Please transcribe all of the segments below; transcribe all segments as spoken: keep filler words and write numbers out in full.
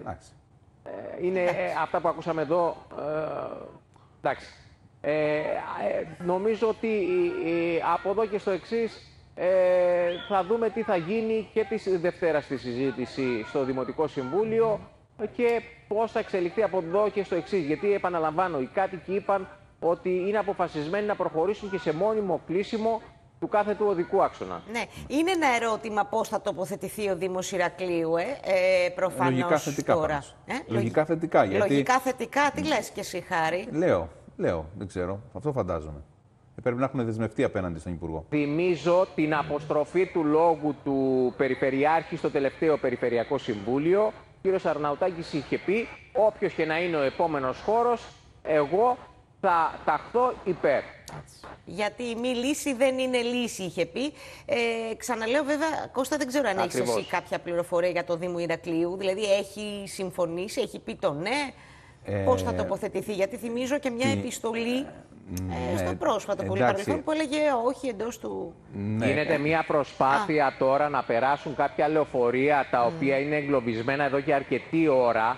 Ε, είναι ε, αυτά που ακούσαμε εδώ. Ε, εντάξει. Ε, ε, νομίζω ότι ε, από εδώ και στο εξής ε, θα δούμε τι θα γίνει και τη Δευτέρα στη συζήτηση στο Δημοτικό Συμβούλιο και πώς θα εξελιχθεί από εδώ και στο εξής. Γιατί, επαναλαμβάνω, οι κάτοικοι είπαν ότι είναι αποφασισμένοι να προχωρήσουν και σε μόνιμο κλείσιμο του κάθε του οδικού άξονα. Ναι. Είναι ένα ερώτημα πώς θα τοποθετηθεί ο Δήμος Ηρακλείου, ε, ε, προφανώς λογικά θετικά τώρα. Ε, λογικά θετικά. Γιατί... Λογικά θετικά, τι λες και εσύ, Χάρη? Λέω, λέω, δεν ξέρω. Αυτό φαντάζομαι. Πρέπει να έχουν δεσμευτεί απέναντι στον Υπουργό. Θυμίζω την αποστροφή του λόγου του Περιφερειάρχη στο τελευταίο Περιφερειακό Συμβούλιο. Ο κ. Αρναουτάκης είχε πει, όποιος και να είναι ο επόμενος χώρος, εγώ θα ταχθώ υπέρ. Γιατί η μη λύση δεν είναι λύση, είχε πει. Ε, ξαναλέω, βέβαια, Κώστα, δεν ξέρω αν έχεις εσύ κάποια πληροφορία για το Δήμο Ηρακλείου. Δηλαδή, έχει συμφωνήσει, έχει πει το ναι. Ε, Πώς θα τοποθετηθεί? Γιατί θυμίζω και μια τι... επιστολή ε, στο ναι, πρόσφατο πολύ παρελθόν που έλεγε όχι εντός του... Ναι. Γίνεται μια προσπάθεια Α. τώρα να περάσουν κάποια λεωφορεία τα οποία mm. είναι εγκλωβισμένα εδώ και αρκετή ώρα.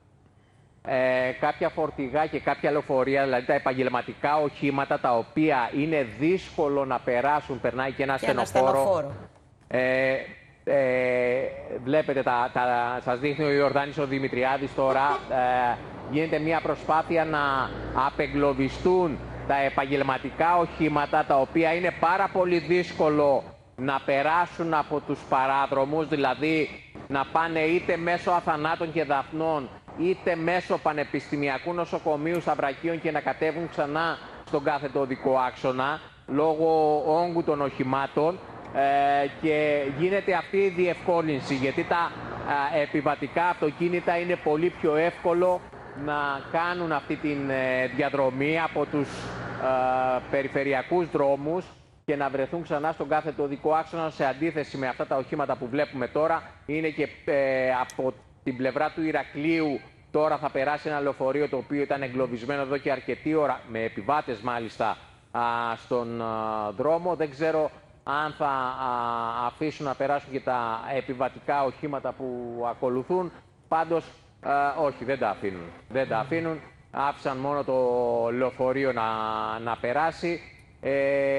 Ε, κάποια φορτηγά και κάποια λεωφορεία, δηλαδή τα επαγγελματικά οχήματα τα οποία είναι δύσκολο να περάσουν, περνάει και ένα στενοφόρο. Ε, ε, βλέπετε, τα, τα, σας δείχνει ο Ιορδάνης ο Δημητριάδης τώρα, ε, γίνεται μια προσπάθεια να απεγκλωβιστούν τα επαγγελματικά οχήματα τα οποία είναι πάρα πολύ δύσκολο να περάσουν από τους παράδρομους, δηλαδή να πάνε είτε μέσω Αθανάτων και Δαφνών είτε μέσω Πανεπιστημιακού Νοσοκομείου Σταυρακίων και να κατέβουν ξανά στον κάθετο οδικό άξονα λόγω όγκου των οχημάτων ε, και γίνεται αυτή η διευκόλυνση γιατί τα ε, επιβατικά αυτοκίνητα είναι πολύ πιο εύκολο να κάνουν αυτή τη ε, διαδρομή από τους ε, περιφερειακούς δρόμους και να βρεθούν ξανά στον κάθετο οδικό άξονα, σε αντίθεση με αυτά τα οχήματα που βλέπουμε τώρα. Είναι και ε, από την πλευρά του Ηρακλείου τώρα θα περάσει ένα λεωφορείο το οποίο ήταν εγκλωβισμένο εδώ και αρκετή ώρα, με επιβάτες μάλιστα, α, στον α, δρόμο. Δεν ξέρω αν θα α, αφήσουν να περάσουν και τα επιβατικά οχήματα που ακολουθούν. Πάντως, α, όχι, δεν τα αφήνουν. Δεν τα αφήνουν. Άφησαν μόνο το λεωφορείο να, να περάσει. Ε,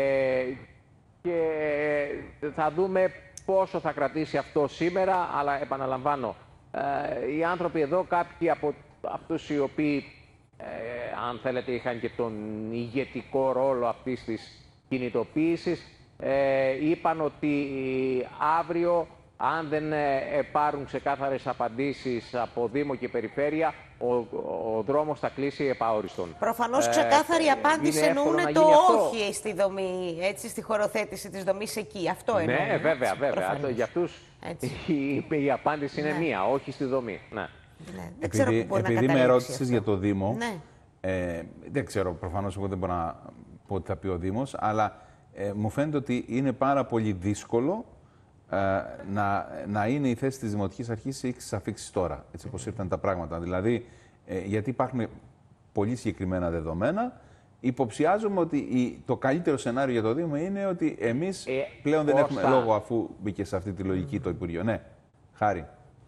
και θα δούμε πόσο θα κρατήσει αυτό σήμερα, αλλά επαναλαμβάνω, ε, οι άνθρωποι εδώ, κάποιοι από αυτούς οι οποίοι, ε, αν θέλετε, είχαν και τον ηγετικό ρόλο αυτής της κινητοποίησης, ε, είπαν ότι αύριο, αν δεν ε, πάρουν ξεκάθαρες απαντήσεις από Δήμο και Περιφέρεια, ο, ο δρόμος θα κλείσει επαόριστον. Προφανώς ξεκάθαρη ε, απάντηση εννοούν το όχι στη δομή, έτσι, στη χωροθέτηση της δομής εκεί. Αυτό εννοούν. Ναι, βέβαια, βέβαια. Το, για αυτούς η, η απάντηση είναι ναι. μία, όχι στη δομή. Ναι. Ναι. Δεν επειδή ξέρω που μπορεί επειδή να με ρώτησες για το Δήμο, ναι. ε, δεν ξέρω, προφανώς εγώ δεν μπορώ να πω τι θα πει ο Δήμος, αλλά ε, μου φαίνεται ότι είναι πάρα πολύ δύσκολο ε, να, να είναι η θέση της Δημοτικής Αρχής σε ίξης αφήξης τώρα, έτσι όπως ήρθαν τα πράγματα. Δηλαδή, ε, γιατί υπάρχουν πολύ συγκεκριμένα δεδομένα, υποψιάζομαι ότι η, το καλύτερο σενάριο για το Δήμο είναι ότι εμείς ε, πλέον δεν έχουμε θα... λόγο, αφού μπήκε σε αυτή τη λογική το Υπουργείο. Ναι, Χάρη.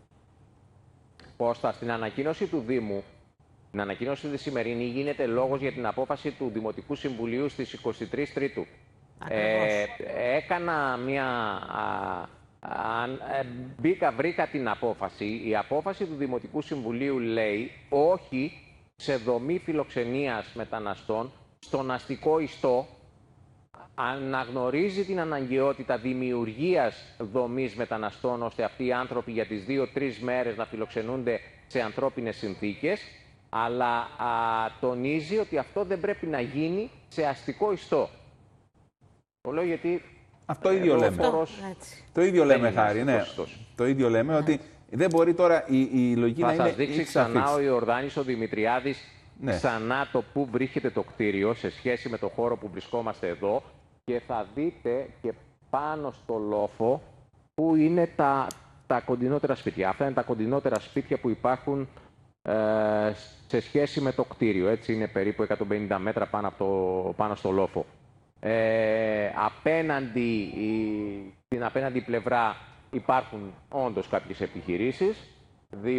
Κώστα, στην ανακοίνωση του Δήμου, την ανακοίνωση τη σημερινή, γίνεται λόγος για την απόφαση του Δημοτικού Συμβουλίου στις είκοσι τρεις Τρίτου. Ε, έκανα μια... Α, α, ε, μπήκα, βρήκα την απόφαση. Η απόφαση του Δημοτικού Συμβουλίου λέει όχι σε δομή φιλοξενίας μεταναστών στον αστικό ιστό. Αναγνωρίζει την αναγκαιότητα δημιουργίας δομής μεταναστών, ώστε αυτοί οι άνθρωποι για τις δύο-τρεις μέρες να φιλοξενούνται σε ανθρώπινες συνθήκες, αλλά α, τονίζει ότι αυτό δεν πρέπει να γίνει σε αστικό ιστό. Το λέω γιατί... Αυτό ίδιο λέμε. Φόρος... Το ίδιο λέμε, Χάρη, ναι. Το ίδιο λέμε, έτσι. Ότι δεν μπορεί τώρα η, η λογική θα να είναι... Θα σας δείξει ξανά ο Ιορδάνης ο Δημητριάδης, ναι. ξανά το που βρίσκεται το κτίριο σε σχέση με το χώρο που βρισκόμαστε εδώ. Και θα δείτε και πάνω στο λόφο που είναι τα, τα κοντινότερα σπίτια. Αυτά είναι τα κοντινότερα σπίτια που υπάρχουν ε, σε σχέση με το κτίριο. Έτσι είναι περίπου εκατόν πενήντα μέτρα πάνω, από το, πάνω στο λόφο. Ε, απέναντι, η, στην απέναντι πλευρά υπάρχουν όντως κάποιες επιχειρήσεις.